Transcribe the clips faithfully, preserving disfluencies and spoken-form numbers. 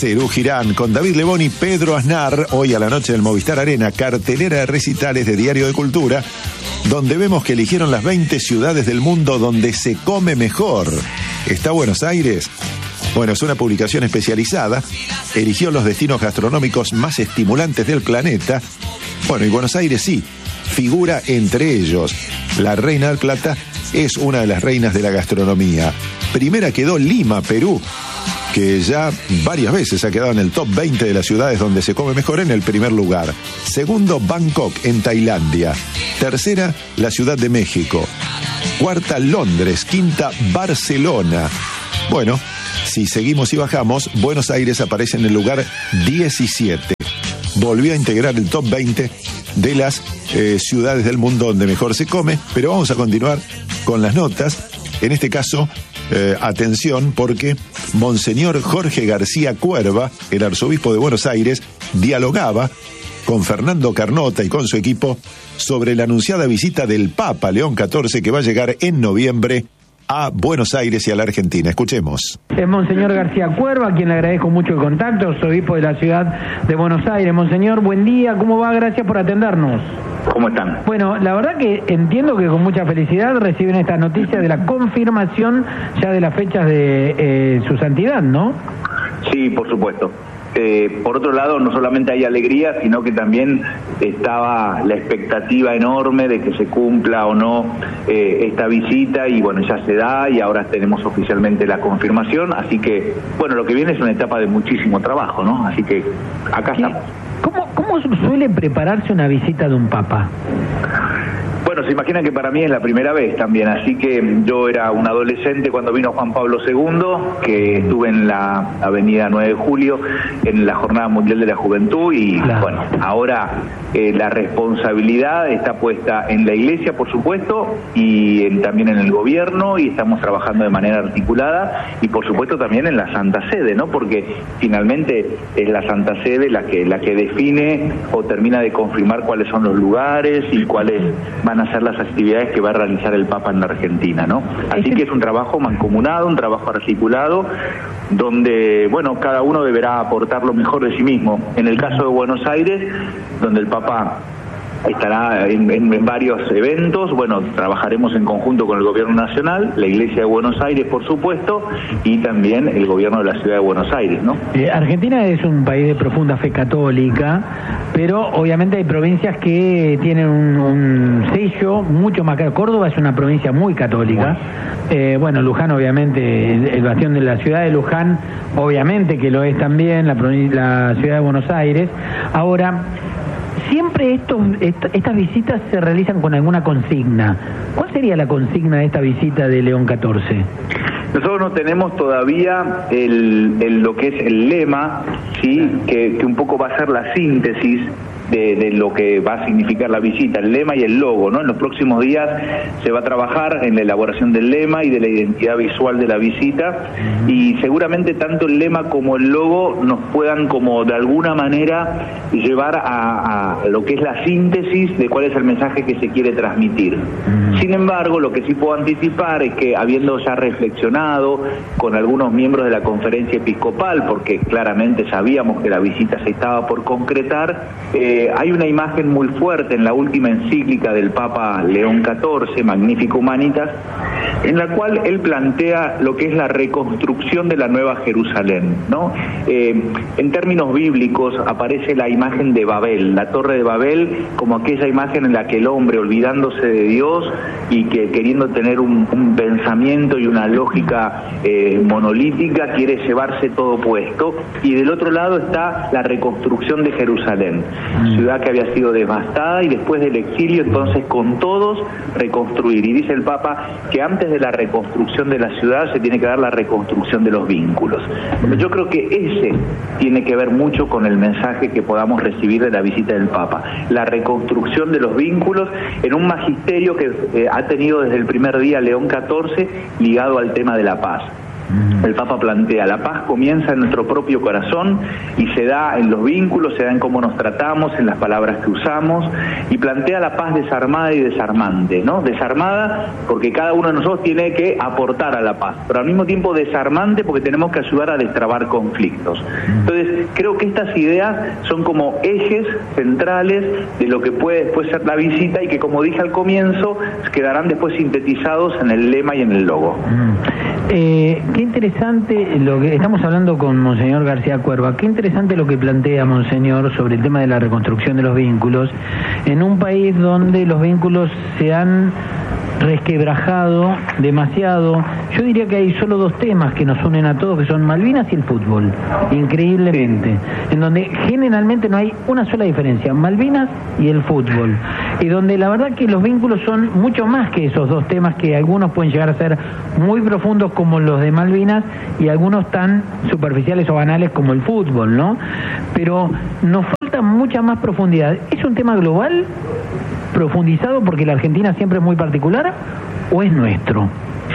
Cerú Girán, con David Lebón y Pedro Aznar, hoy a la noche del Movistar Arena, cartelera de recitales de Diario de Cultura, donde vemos que eligieron las veinte ciudades del mundo donde se come mejor. ¿Está Buenos Aires? Bueno, es una publicación especializada, eligió los destinos gastronómicos más estimulantes del planeta. Bueno, y Buenos Aires sí, figura entre ellos. La Reina del Plata es una de las reinas de la gastronomía. Primera quedó Lima, Perú, que ya varias veces ha quedado en el top veinte de las ciudades donde se come mejor, en el primer lugar. Segundo, Bangkok, en Tailandia. Tercera, la Ciudad de México. Cuarta, Londres. Quinta, Barcelona. Bueno, si seguimos y bajamos, Buenos Aires aparece en el lugar diecisiete. Volvió a integrar el top veinte de las eh, ciudades del mundo donde mejor se come, pero vamos a continuar con las notas. En este caso, eh, atención, porque Monseñor Jorge García Cuerva, el arzobispo de Buenos Aires, dialogaba con Fernando Carnota y con su equipo sobre la anunciada visita del Papa León catorce, que va a llegar en noviembre a Buenos Aires y a la Argentina. Escuchemos. Es Monseñor García Cuerva, a quien le agradezco mucho el contacto, arzobispo de la ciudad de Buenos Aires. Monseñor, buen día, ¿cómo va? Gracias por atendernos. ¿Cómo están? Bueno, la verdad que entiendo que con mucha felicidad reciben esta noticia de la confirmación ya de las fechas de eh, su santidad, ¿no? Sí, por supuesto. Eh, por otro lado, no solamente hay alegría, sino que también estaba la expectativa enorme de que se cumpla o no eh, esta visita, y bueno, ya se da y ahora tenemos oficialmente la confirmación, así que bueno, lo que viene es una etapa de muchísimo trabajo, ¿no? Así que acá ¿Qué? estamos. ¿Cómo, ¿Cómo suele prepararse una visita de un papa? Bueno, se imaginan que para mí es la primera vez también, así que yo era un adolescente cuando vino Juan Pablo segundo, que estuve en la avenida nueve de julio, en la Jornada Mundial de la Juventud, y claro, bueno, ahora eh, la responsabilidad está puesta en la Iglesia, por supuesto, y en, también en el gobierno, y estamos trabajando de manera articulada, y por supuesto también en la Santa Sede, ¿no? Porque finalmente es la Santa Sede la que, la que define o termina de confirmar cuáles son los lugares y cuáles van a ser las actividades que va a realizar el Papa en la Argentina, ¿no? Así que es un trabajo mancomunado, un trabajo articulado, donde, bueno, cada uno deberá aportar lo mejor de sí mismo. En el caso de Buenos Aires, donde el Papa estará en, en, en varios eventos, bueno, trabajaremos en conjunto con el Gobierno Nacional, la Iglesia de Buenos Aires, por supuesto, y también el Gobierno de la Ciudad de Buenos Aires, ¿no? Eh, Argentina es un país de profunda fe católica, pero obviamente hay provincias que tienen un, un sello mucho más caro. Córdoba es una provincia muy católica. Eh, bueno, Luján, obviamente, el, el bastión de la ciudad de Luján, obviamente que lo es también, la, la ciudad de Buenos Aires. Ahora, siempre estos, est estas visitas se realizan con alguna consigna. ¿Cuál sería la consigna de esta visita de León catorce? Nosotros no tenemos todavía el, el, lo que es el lema, sí, que, que un poco va a ser la síntesis de, de lo que va a significar la visita, el lema y el logo, ¿no? En los próximos días se va a trabajar en la elaboración del lema y de la identidad visual de la visita, y seguramente tanto el lema como el logo nos puedan como de alguna manera llevar a, a lo que es la síntesis de cuál es el mensaje que se quiere transmitir. Sin embargo, lo que sí puedo anticipar es que, habiendo ya reflexionado con algunos miembros de la conferencia episcopal, porque claramente sabíamos que la visita se estaba por concretar, eh, hay una imagen muy fuerte en la última encíclica del Papa León catorce, Magnificat Humanitas, en la cual él plantea lo que es la reconstrucción de la Nueva Jerusalén, ¿no? Eh, en términos bíblicos aparece la imagen de Babel, la Torre de Babel, como aquella imagen en la que el hombre, olvidándose de Dios y que queriendo tener un, un pensamiento y una lógica eh, monolítica, quiere llevarse todo puesto, y del otro lado está la reconstrucción de Jerusalén, ciudad que había sido devastada, y después del exilio entonces con todos reconstruir. Y dice el Papa que antes de la reconstrucción de la ciudad se tiene que dar la reconstrucción de los vínculos. Yo creo que ese tiene que ver mucho con el mensaje que podamos recibir de la visita del Papa, la reconstrucción de los vínculos en un magisterio que eh, ha tenido desde el primer día León catorce ligado al tema de la paz. El Papa plantea, la paz comienza en nuestro propio corazón y se da en los vínculos, se da en cómo nos tratamos, en las palabras que usamos, y plantea la paz desarmada y desarmante, ¿no? Desarmada porque cada uno de nosotros tiene que aportar a la paz, pero al mismo tiempo desarmante porque tenemos que ayudar a destrabar conflictos. Entonces, creo que estas ideas son como ejes centrales de lo que puede después ser la visita y que, como dije al comienzo, quedarán después sintetizados en el lema y en el logo. Eh, qué interesante lo que estamos hablando con Monseñor García Cuerva, qué interesante lo que plantea Monseñor sobre el tema de la reconstrucción de los vínculos en un país donde los vínculos se han resquebrajado demasiado. Yo diría que hay solo dos temas que nos unen a todos, que son Malvinas y el fútbol, increíblemente, en donde generalmente no hay una sola diferencia, Malvinas y el fútbol, y donde la verdad que los vínculos son mucho más que esos dos temas, que algunos pueden llegar a ser muy profundos como los de Malvinas y algunos tan superficiales o banales como el fútbol, ¿no? Pero nos falta mucha más profundidad. ¿Es un tema global, profundizado porque la Argentina siempre es muy particular, o es nuestro?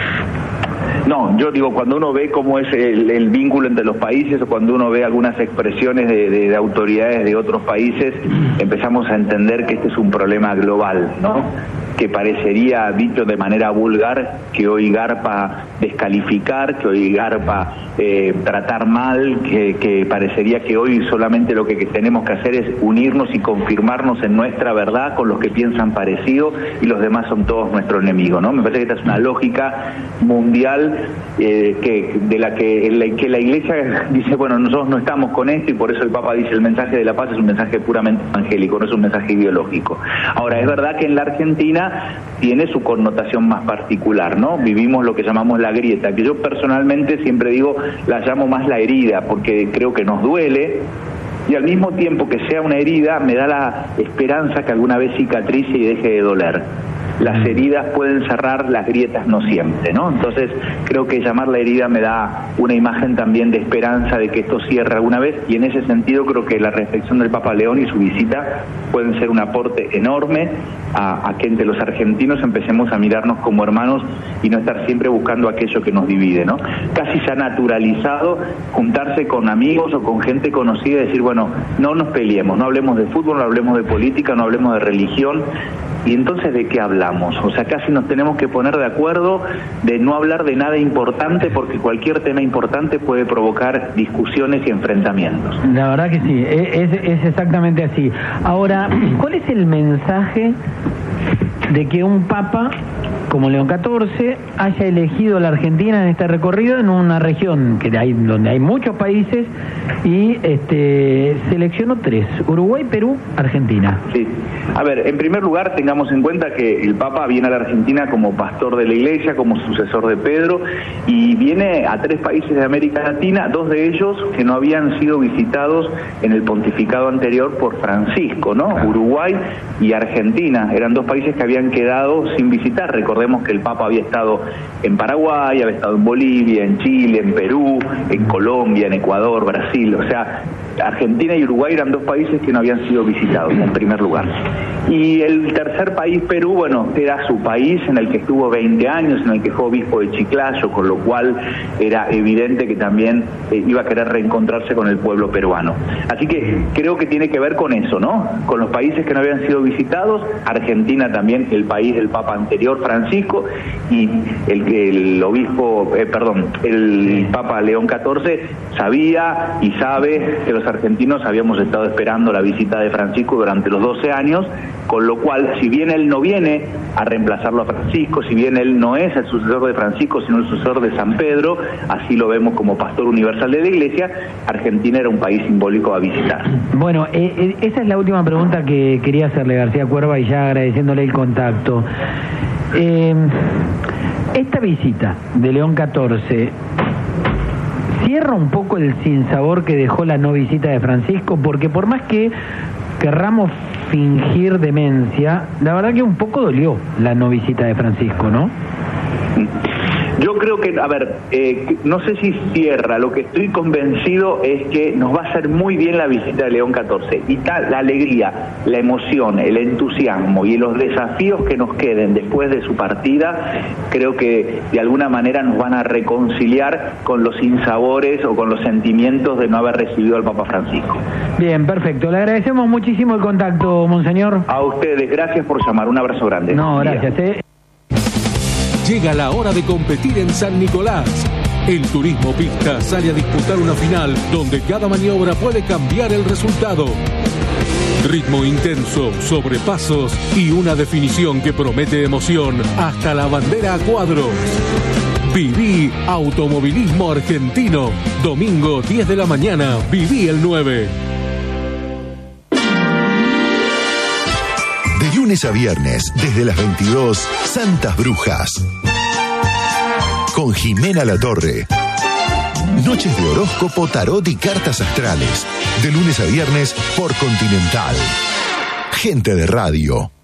No, yo digo, cuando uno ve cómo es el, el vínculo entre los países, o cuando uno ve algunas expresiones de, de, de autoridades de otros países, empezamos a entender que este es un problema global, ¿no? Que parecería, dicho de manera vulgar, que hoy garpa descalificar, que hoy garpa eh, tratar mal, que, que parecería que hoy solamente lo que, que tenemos que hacer es unirnos y confirmarnos en nuestra verdad con los que piensan parecido y los demás son todos nuestro enemigo, ¿no? Me parece que esta es una lógica mundial eh, que de la que, en la que la Iglesia dice, bueno, nosotros no estamos con esto, y por eso el Papa dice el mensaje de la paz es un mensaje puramente evangélico, no es un mensaje ideológico. Ahora, es verdad que en la Argentina tiene su connotación más particular, ¿no? Vivimos lo que llamamos la grieta, que yo personalmente siempre digo, la llamo más la herida, porque creo que nos duele, y al mismo tiempo que sea una herida, me da la esperanza que alguna vez cicatrice y deje de doler. Las heridas pueden cerrar, las grietas no siempre, ¿no? Entonces, creo que llamar la herida me da una imagen también de esperanza de que esto cierre alguna vez, y en ese sentido creo que la reflexión del Papa León y su visita pueden ser un aporte enorme a, a que entre los argentinos empecemos a mirarnos como hermanos y no estar siempre buscando aquello que nos divide, ¿no? Casi se ha naturalizado juntarse con amigos o con gente conocida y decir, bueno, no nos peleemos, no hablemos de fútbol, no hablemos de política, no hablemos de religión. Y entonces, ¿de qué hablamos? O sea, casi nos tenemos que poner de acuerdo de no hablar de nada importante, porque cualquier tema importante puede provocar discusiones y enfrentamientos. La verdad que sí, es, es exactamente así. Ahora, ¿cuál es el mensaje de que un papa como León catorce haya elegido la Argentina en este recorrido, en una región que hay, donde hay muchos países, y este seleccionó tres: Uruguay, Perú, Argentina? Sí. A ver, en primer lugar, tengamos en cuenta que el Papa viene a la Argentina como pastor de la Iglesia, como sucesor de Pedro, y viene a tres países de América Latina, dos de ellos que no habían sido visitados en el pontificado anterior por Francisco, ¿no? Uruguay y Argentina. Eran dos países que habían quedado sin visitar. Recordemos que el Papa había estado en Paraguay, había estado en Bolivia, en Chile, en Perú, en Colombia, en Ecuador, Brasil. O sea, Argentina y Uruguay eran dos países que no habían sido visitados, en primer lugar. Y el tercer país, Perú, bueno, era su país en el que estuvo veinte años, en el que fue obispo de Chiclayo, con lo cual era evidente que también eh, iba a querer reencontrarse con el pueblo peruano. Así que creo que tiene que ver con eso, ¿no? Con los países que no habían sido visitados, Argentina también, el país del Papa anterior, Francisco, y el, el obispo, eh, perdón, el Papa León catorce sabía y sabe que los argentinos habíamos estado esperando la visita de Francisco durante los doce años, con lo cual, si bien él no viene a reemplazarlo a Francisco, si bien él no es el sucesor de Francisco, sino el sucesor de San Pedro, así lo vemos como pastor universal de la Iglesia, Argentina era un país simbólico a visitar. Bueno, eh, eh, esa es la última pregunta que quería hacerle, García Cuerva, y ya agradeciéndole el contacto. Eh, esta visita de León catorce cierra un poco el sinsabor que dejó la no visita de Francisco, porque por más que querramos fingir demencia, la verdad que un poco dolió la no visita de Francisco, ¿no? Yo creo que, a ver, eh, no sé si cierra, lo que estoy convencido es que nos va a hacer muy bien la visita de León catorce, y tal, la alegría, la emoción, el entusiasmo y los desafíos que nos queden después de su partida, creo que de alguna manera nos van a reconciliar con los sinsabores o con los sentimientos de no haber recibido al Papa Francisco. Bien, perfecto, le agradecemos muchísimo el contacto, monseñor. A ustedes, gracias por llamar, un abrazo grande. No, gracias. Eh. Llega la hora de competir en San Nicolás. El Turismo Pista sale a disputar una final donde cada maniobra puede cambiar el resultado. Ritmo intenso, sobrepasos y una definición que promete emoción hasta la bandera a cuadros. Viví Automovilismo Argentino. Domingo diez de la mañana, viví el nueve. De lunes a viernes, desde las veintidós, Santas Brujas. Con Jimena Latorre. Noches de horóscopo, tarot y cartas astrales. De lunes a viernes por Continental. Gente de radio.